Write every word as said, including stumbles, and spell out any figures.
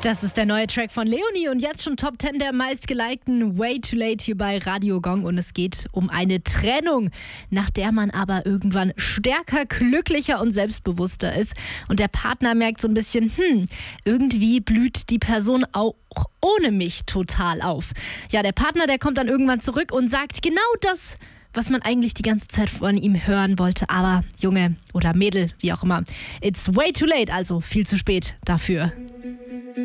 Das ist der neue Track von Leonie und jetzt schon Top zehn der meistgelikten Way Too Late hier bei Radio Gong. Und es geht um eine Trennung, nach der man aber irgendwann stärker, glücklicher und selbstbewusster ist. Und der Partner merkt so ein bisschen, hm, irgendwie blüht die Person auch ohne mich total auf. Ja, der Partner, der kommt dann irgendwann zurück und sagt genau das, was man eigentlich die ganze Zeit von ihm hören wollte. Aber Junge oder Mädel, wie auch immer, it's way too late, also viel zu spät dafür.